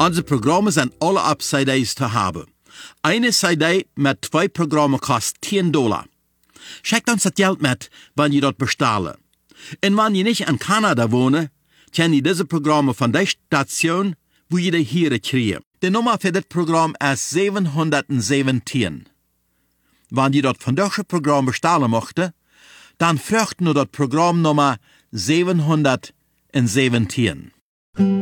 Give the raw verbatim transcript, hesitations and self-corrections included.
Unsere Programme sind alle auf C Ds zu haben. Eine C D mit zwei Programmen kostet zehn Dollar. Schickt uns das Geld mit, wenn ihr dort bestellen. Und wenn ihr nicht in Kanada wohnt, könnt ihr diese Programme von der Station, wo ihr die hier kriegt. Die Nummer für das Programm ist siebenhundertsiebzehn. Wenn ihr dort von diesem Programm bestellen möchtet, dann fragt nur das Programmnummer siebenhundertsiebzehn.